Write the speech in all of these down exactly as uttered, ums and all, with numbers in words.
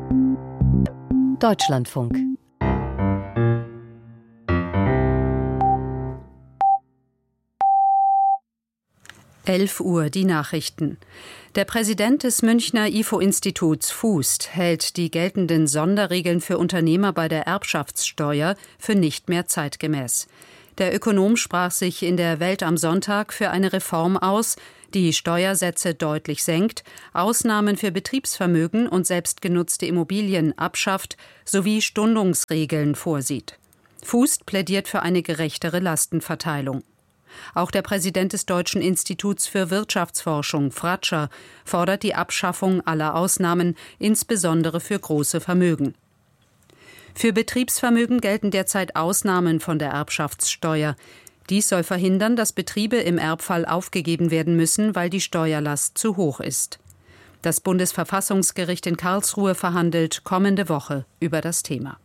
Deutschlandfunk. elf Uhr, die Nachrichten. Der Präsident des Münchner I F O-Instituts Fußt hält die geltenden Sonderregeln für Unternehmer bei der Erbschaftssteuer für nicht mehr zeitgemäß. Der Ökonom sprach sich in der Welt am Sonntag für eine Reform aus, die Steuersätze deutlich senkt, Ausnahmen für Betriebsvermögen und selbstgenutzte Immobilien abschafft sowie Stundungsregeln vorsieht. Fußt plädiert für eine gerechtere Lastenverteilung. Auch der Präsident des Deutschen Instituts für Wirtschaftsforschung, Fratscher, fordert die Abschaffung aller Ausnahmen, insbesondere für große Vermögen. Für Betriebsvermögen gelten derzeit Ausnahmen von der Erbschaftssteuer. Dies soll verhindern, dass Betriebe im Erbfall aufgegeben werden müssen, weil die Steuerlast zu hoch ist. Das Bundesverfassungsgericht in Karlsruhe verhandelt kommende Woche über das Thema.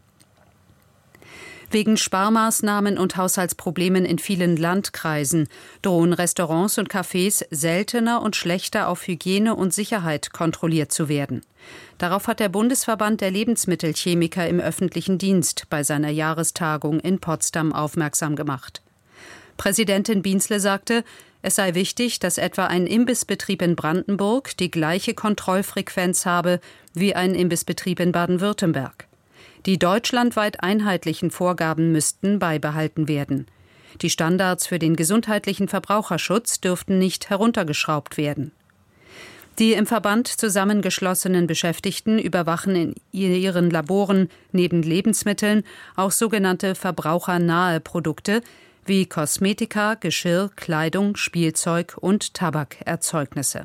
Wegen Sparmaßnahmen und Haushaltsproblemen in vielen Landkreisen drohen Restaurants und Cafés seltener und schlechter auf Hygiene und Sicherheit kontrolliert zu werden. Darauf hat der Bundesverband der Lebensmittelchemiker im öffentlichen Dienst bei seiner Jahrestagung in Potsdam aufmerksam gemacht. Präsidentin Bienzle sagte, es sei wichtig, dass etwa ein Imbissbetrieb in Brandenburg die gleiche Kontrollfrequenz habe wie ein Imbissbetrieb in Baden-Württemberg. Die deutschlandweit einheitlichen Vorgaben müssten beibehalten werden. Die Standards für den gesundheitlichen Verbraucherschutz dürften nicht heruntergeschraubt werden. Die im Verband zusammengeschlossenen Beschäftigten überwachen in ihren Laboren neben Lebensmitteln auch sogenannte verbrauchernahe Produkte wie Kosmetika, Geschirr, Kleidung, Spielzeug und Tabakerzeugnisse.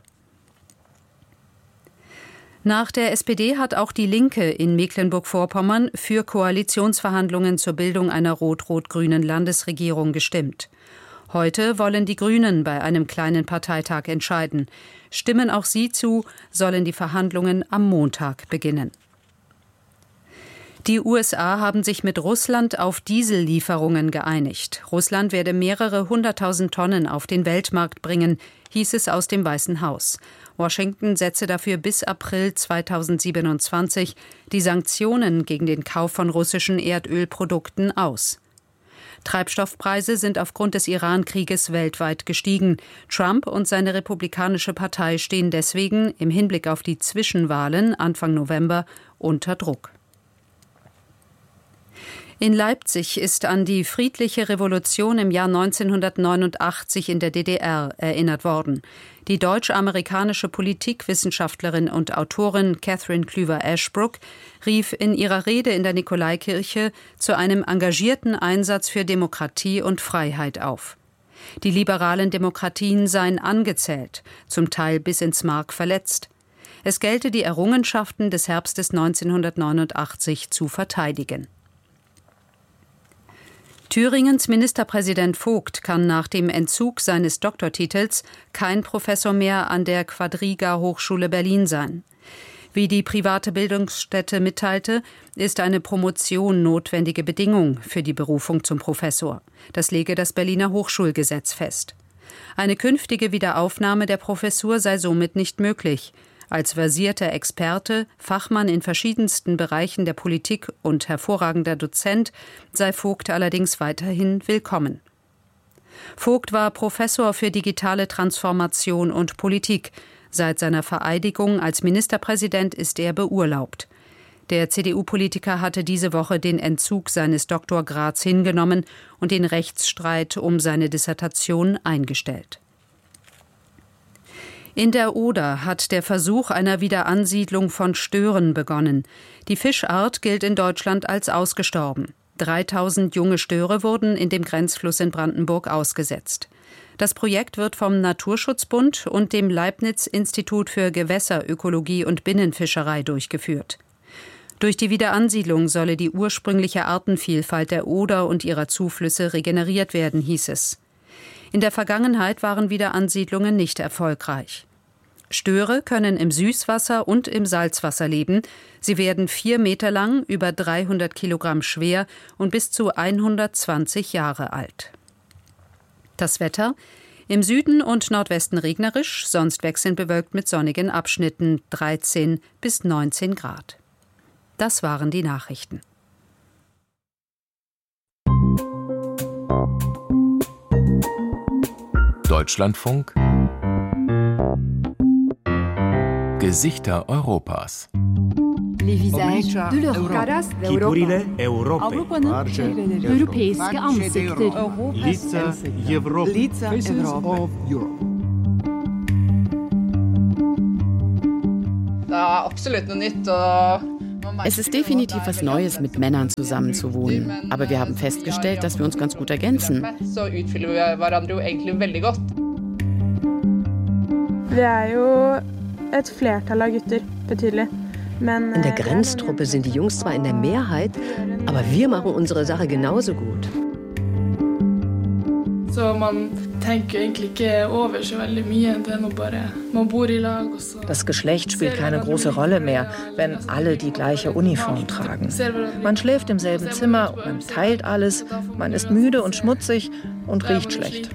Nach der S P D hat auch die Linke in Mecklenburg-Vorpommern für Koalitionsverhandlungen zur Bildung einer rot-rot-grünen Landesregierung gestimmt. Heute wollen die Grünen bei einem kleinen Parteitag entscheiden. Stimmen auch sie zu, sollen die Verhandlungen am Montag beginnen. Die U S A haben sich mit Russland auf Diesellieferungen geeinigt. Russland werde mehrere hunderttausend Tonnen auf den Weltmarkt bringen, hieß es aus dem Weißen Haus. Washington setze dafür bis April zweitausendsiebenundzwanzig die Sanktionen gegen den Kauf von russischen Erdölprodukten aus. Treibstoffpreise sind aufgrund des Iran-Krieges weltweit gestiegen. Trump und seine Republikanische Partei stehen deswegen im Hinblick auf die Zwischenwahlen Anfang November unter Druck. In Leipzig ist an die friedliche Revolution im Jahr neunzehnhundertneunundachtzig in der D D R erinnert worden. Die deutsch-amerikanische Politikwissenschaftlerin und Autorin Catherine Klüver-Ashbrook rief in ihrer Rede in der Nikolaikirche zu einem engagierten Einsatz für Demokratie und Freiheit auf. Die liberalen Demokratien seien angezählt, zum Teil bis ins Mark verletzt. Es gelte, die Errungenschaften des Herbstes neunzehnhundertneunundachtzig zu verteidigen. Thüringens Ministerpräsident Vogt kann nach dem Entzug seines Doktortitels kein Professor mehr an der Quadriga-Hochschule Berlin sein. Wie die private Bildungsstätte mitteilte, ist eine Promotion notwendige Bedingung für die Berufung zum Professor. Das lege das Berliner Hochschulgesetz fest. Eine künftige Wiederaufnahme der Professur sei somit nicht möglich. Als versierter Experte, Fachmann in verschiedensten Bereichen der Politik und hervorragender Dozent sei Vogt allerdings weiterhin willkommen. Vogt war Professor für digitale Transformation und Politik. Seit seiner Vereidigung als Ministerpräsident ist er beurlaubt. Der C D U-Politiker hatte diese Woche den Entzug seines Doktorgrads hingenommen und den Rechtsstreit um seine Dissertation eingestellt. In der Oder hat der Versuch einer Wiederansiedlung von Stören begonnen. Die Fischart gilt in Deutschland als ausgestorben. dreitausend junge Störe wurden in dem Grenzfluss in Brandenburg ausgesetzt. Das Projekt wird vom Naturschutzbund und dem Leibniz-Institut für Gewässerökologie und Binnenfischerei durchgeführt. Durch die Wiederansiedlung solle die ursprüngliche Artenvielfalt der Oder und ihrer Zuflüsse regeneriert werden, hieß es. In der Vergangenheit waren Wiederansiedlungen nicht erfolgreich. Störe können im Süßwasser und im Salzwasser leben. Sie werden vier Meter lang, über dreihundert Kilogramm schwer und bis zu hundertzwanzig Jahre alt. Das Wetter: im Süden und Nordwesten regnerisch, sonst wechselnd bewölkt mit sonnigen Abschnitten, dreizehn bis neunzehn Grad. Das waren die Nachrichten. Deutschlandfunk Gesichter Europas. Les visages de l'Europe. Kipurine Europa. Europeiske ansikter. Lica Европы. Lica Europa. Es ist definitiv was Neues, mit Männern zusammenzuwohnen. Aber wir haben festgestellt, dass wir uns ganz gut ergänzen. In der Grenztruppe sind die Jungs zwar in der Mehrheit, aber wir machen unsere Sache genauso gut. Das Geschlecht spielt keine große Rolle mehr, wenn alle die gleiche Uniform tragen. Man schläft im selben Zimmer, man teilt alles, man ist müde und schmutzig und riecht schlecht.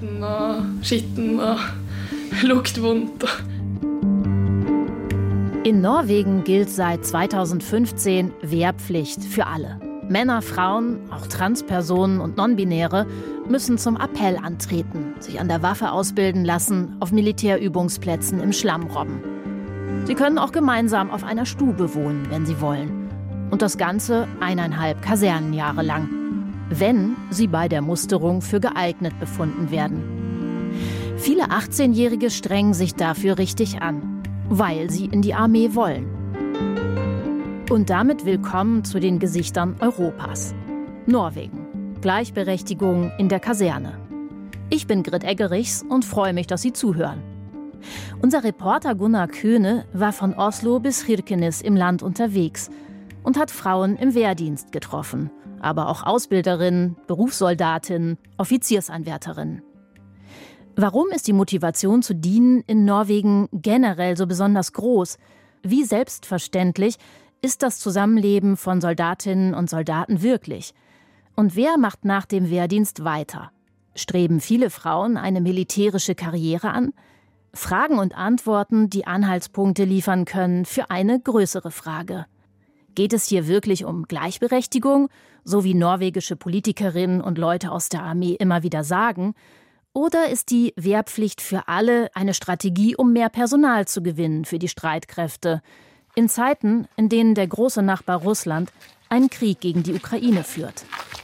In Norwegen gilt seit zweitausendfünfzehn Wehrpflicht für alle. Männer, Frauen, auch Transpersonen und Nonbinäre müssen zum Appell antreten, sich an der Waffe ausbilden lassen, auf Militärübungsplätzen im Schlamm robben. Sie können auch gemeinsam auf einer Stube wohnen, wenn sie wollen. Und das Ganze eineinhalb Kasernenjahre lang. Wenn sie bei der Musterung für geeignet befunden werden. Viele achtzehnjährige strengen sich dafür richtig an, weil sie in die Armee wollen. Und damit willkommen zu den Gesichtern Europas. Norwegen. Gleichberechtigung in der Kaserne. Ich bin Grit Eggerichs und freue mich, dass Sie zuhören. Unser Reporter Gunnar Köhne war von Oslo bis Kirkenes im Land unterwegs und hat Frauen im Wehrdienst getroffen, aber auch Ausbilderinnen, Berufssoldatinnen, Offiziersanwärterinnen. Warum ist die Motivation zu dienen in Norwegen generell so besonders groß? Wie selbstverständlich ist das Zusammenleben von Soldatinnen und Soldaten wirklich? Und wer macht nach dem Wehrdienst weiter? Streben viele Frauen eine militärische Karriere an? Fragen und Antworten, die Anhaltspunkte liefern können für eine größere Frage. Geht es hier wirklich um Gleichberechtigung, so wie norwegische Politikerinnen und Leute aus der Armee immer wieder sagen? Oder ist die Wehrpflicht für alle eine Strategie, um mehr Personal zu gewinnen für die Streitkräfte? In Zeiten, in denen der große Nachbar Russland einen Krieg gegen die Ukraine führt.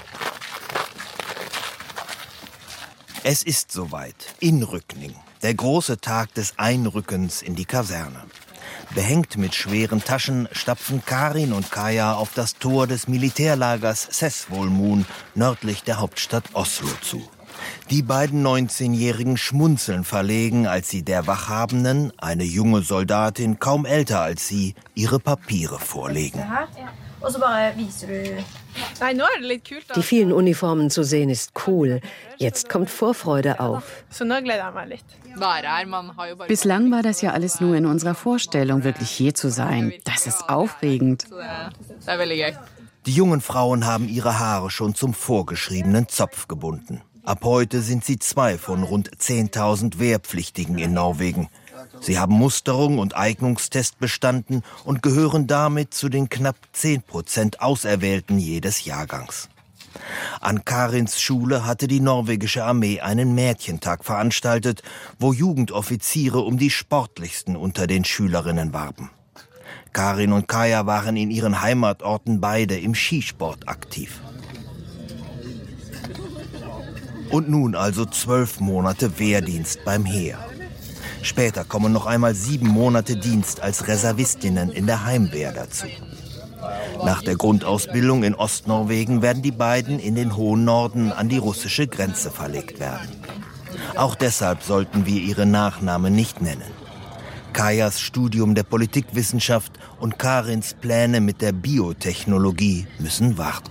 Es ist soweit, in Rykning, der große Tag des Einrückens in die Kaserne. Behängt mit schweren Taschen stapfen Karin und Kaja auf das Tor des Militärlagers Sessvollmoen nördlich der Hauptstadt Oslo zu. Die beiden neunzehnjährigen schmunzeln verlegen, als sie der Wachhabenden, eine junge Soldatin, kaum älter als sie, ihre Papiere vorlegen. Die vielen Uniformen zu sehen ist cool. Jetzt kommt Vorfreude auf. Bislang war das ja alles nur in unserer Vorstellung, wirklich hier zu sein. Das ist aufregend. Die jungen Frauen haben ihre Haare schon zum vorgeschriebenen Zopf gebunden. Ab heute sind sie zwei von rund zehntausend Wehrpflichtigen in Norwegen. Sie haben Musterung und Eignungstest bestanden und gehören damit zu den knapp zehn Prozent Auserwählten jedes Jahrgangs. An Karins Schule hatte die norwegische Armee einen Mädchentag veranstaltet, wo Jugendoffiziere um die sportlichsten unter den Schülerinnen warben. Karin und Kaja waren in ihren Heimatorten beide im Skisport aktiv. Und nun also zwölf Monate Wehrdienst beim Heer. Später kommen noch einmal sieben Monate Dienst als Reservistinnen in der Heimwehr dazu. Nach der Grundausbildung in Ostnorwegen werden die beiden in den hohen Norden an die russische Grenze verlegt werden. Auch deshalb sollten wir ihre Nachnamen nicht nennen. Kajas Studium der Politikwissenschaft und Karins Pläne mit der Biotechnologie müssen warten.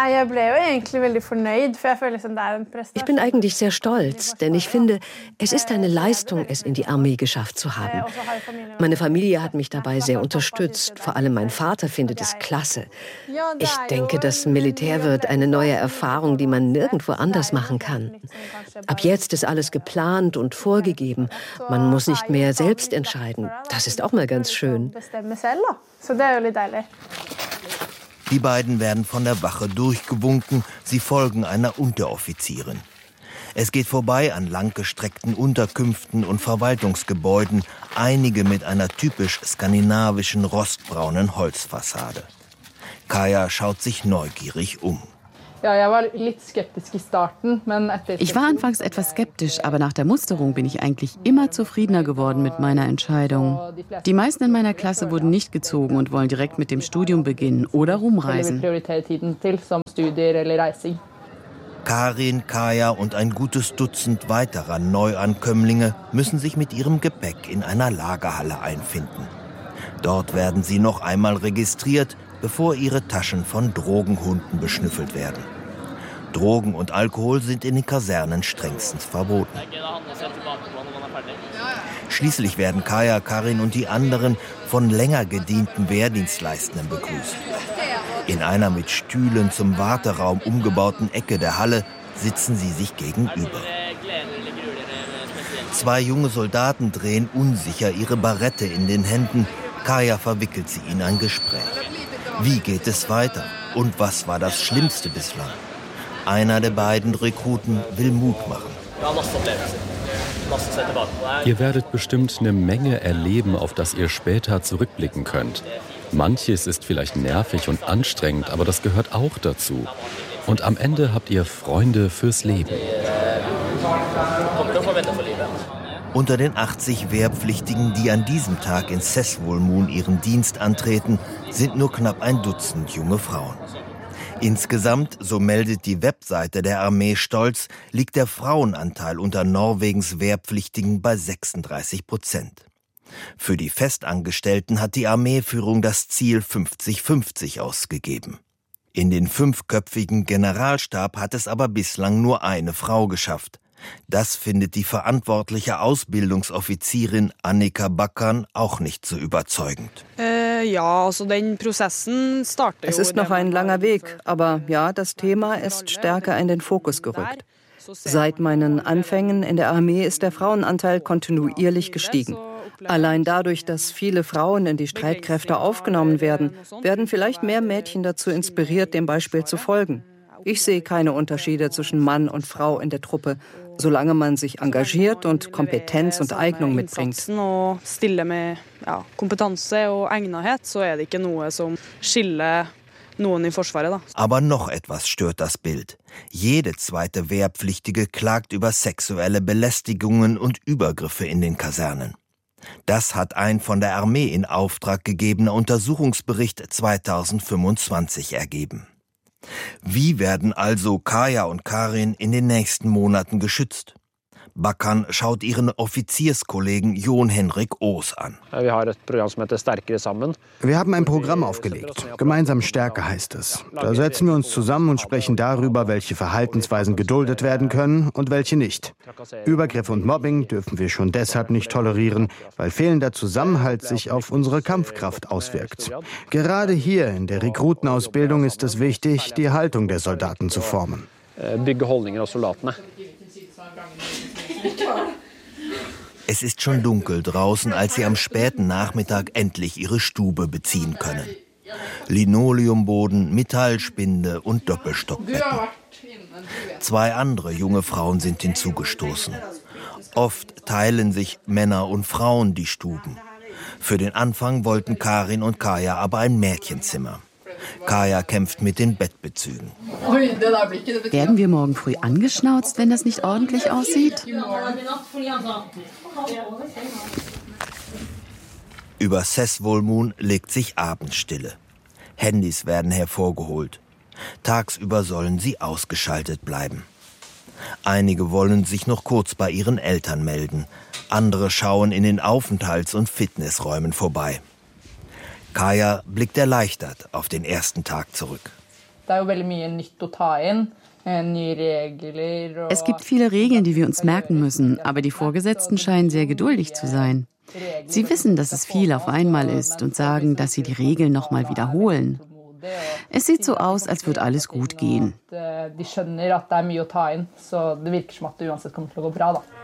Ich bin eigentlich sehr stolz, denn ich finde, es ist eine Leistung, es in die Armee geschafft zu haben. Meine Familie hat mich dabei sehr unterstützt, vor allem mein Vater findet es klasse. Ich denke, das Militär wird eine neue Erfahrung, die man nirgendwo anders machen kann. Ab jetzt ist alles geplant und vorgegeben. Man muss nicht mehr selbst entscheiden. Das ist auch mal ganz schön. Die beiden werden von der Wache durchgewunken, sie folgen einer Unteroffizierin. Es geht vorbei an langgestreckten Unterkünften und Verwaltungsgebäuden, einige mit einer typisch skandinavischen rostbraunen Holzfassade. Kaja schaut sich neugierig um. Ich war anfangs etwas skeptisch, aber nach der Musterung bin ich eigentlich immer zufriedener geworden mit meiner Entscheidung. Die meisten in meiner Klasse wurden nicht gezogen und wollen direkt mit dem Studium beginnen oder rumreisen. Karin, Kaja und ein gutes Dutzend weiterer Neuankömmlinge müssen sich mit ihrem Gepäck in einer Lagerhalle einfinden. Dort werden sie noch einmal registriert, bevor ihre Taschen von Drogenhunden beschnüffelt werden. Drogen und Alkohol sind in den Kasernen strengstens verboten. Schließlich werden Kaja, Karin und die anderen von länger gedienten Wehrdienstleistenden begrüßt. In einer mit Stühlen zum Warteraum umgebauten Ecke der Halle sitzen sie sich gegenüber. Zwei junge Soldaten drehen unsicher ihre Barette in den Händen. Kaja verwickelt sie in ein Gespräch. Wie geht es weiter? Und was war das Schlimmste bislang? Einer der beiden Rekruten will Mut machen. Ihr werdet bestimmt eine Menge erleben, auf das ihr später zurückblicken könnt. Manches ist vielleicht nervig und anstrengend, aber das gehört auch dazu. Und am Ende habt ihr Freunde fürs Leben. Unter den achtzig Wehrpflichtigen, die an diesem Tag in Sessvollmoen ihren Dienst antreten, sind nur knapp ein Dutzend junge Frauen. Insgesamt, so meldet die Webseite der Armee stolz, liegt der Frauenanteil unter Norwegens Wehrpflichtigen bei sechsunddreißig Prozent. Für die Festangestellten hat die Armeeführung das Ziel fünfzig fünfzig ausgegeben. In den fünfköpfigen Generalstab hat es aber bislang nur eine Frau geschafft. Das findet die verantwortliche Ausbildungsoffizierin Annika Backern auch nicht so überzeugend. Äh, ja, also den Prozessen startet. Es ist noch ein langer Weg, aber ja, das Thema ist stärker in den Fokus gerückt. Seit meinen Anfängen in der Armee ist der Frauenanteil kontinuierlich gestiegen. Allein dadurch, dass viele Frauen in die Streitkräfte aufgenommen werden, werden vielleicht mehr Mädchen dazu inspiriert, dem Beispiel zu folgen. Ich sehe keine Unterschiede zwischen Mann und Frau in der Truppe, solange man sich engagiert und Kompetenz und Eignung mitbringt. Aber noch etwas stört das Bild. Jede zweite Wehrpflichtige klagt über sexuelle Belästigungen und Übergriffe in den Kasernen. Das hat ein von der Armee in Auftrag gegebener Untersuchungsbericht zweitausendfünfundzwanzig ergeben. Wie werden also Kaja und Karin in den nächsten Monaten geschützt? Backern schaut ihren Offizierskollegen Jon Henrik Oos an. Wir haben ein Programm aufgelegt. Gemeinsam Stärke heißt es. Da setzen wir uns zusammen und sprechen darüber, welche Verhaltensweisen geduldet werden können und welche nicht. Übergriffe und Mobbing dürfen wir schon deshalb nicht tolerieren, weil fehlender Zusammenhalt sich auf unsere Kampfkraft auswirkt. Gerade hier in der Rekrutenausbildung ist es wichtig, die Haltung der Soldaten zu formen. Es ist schon dunkel draußen, als sie am späten Nachmittag endlich ihre Stube beziehen können. Linoleumboden, Metallspinde und Doppelstockbetten. Zwei andere junge Frauen sind hinzugestoßen. Oft teilen sich Männer und Frauen die Stuben. Für den Anfang wollten Karin und Kaja aber ein Mädchenzimmer. Kaja kämpft mit den Bettbezügen. Werden wir morgen früh angeschnauzt, wenn das nicht ordentlich aussieht? Über Sessvollmoen legt sich Abendstille. Handys werden hervorgeholt. Tagsüber sollen sie ausgeschaltet bleiben. Einige wollen sich noch kurz bei ihren Eltern melden. Andere schauen in den Aufenthalts- und Fitnessräumen vorbei. Kaja blickt erleichtert auf den ersten Tag zurück. Es gibt viele Regeln, die wir uns merken müssen, aber die Vorgesetzten scheinen sehr geduldig zu sein. Sie wissen, dass es viel auf einmal ist und sagen, dass sie die Regeln noch mal wiederholen. Es sieht so aus, als würde alles gut gehen.